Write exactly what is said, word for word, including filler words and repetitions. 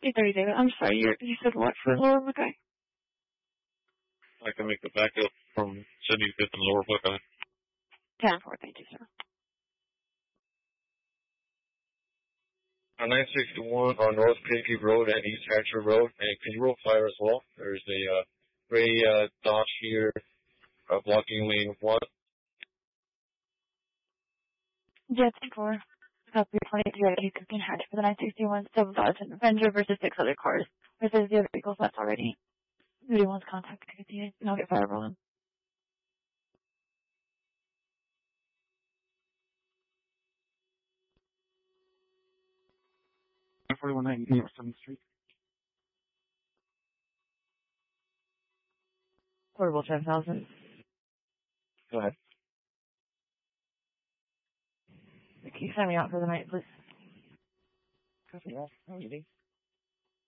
eight thirty, David. I'm sorry, you you said what for Lower Buckeye? I can make the backup from seventy-fifth and Lower Buckeye. ten four, thank you, sir. On nine sixty-one on North Pinky Road and East Hatcher Road, and can you roll fire as well? There's a uh, gray uh, Dodge here uh, blocking lane one. Yeah, ten four. Copy twenty-three eighty fifteen hatch for the nine sixty-one Silver Dodge and Avenger versus six other cars. Versus the other vehicles left already. Nobody wants contact to get the and I'll get fire rolling. forty-one ninety North seventh Street. Portable ten thousand. Go ahead. Can you sign me out for the night, please? Copy that. Alrighty.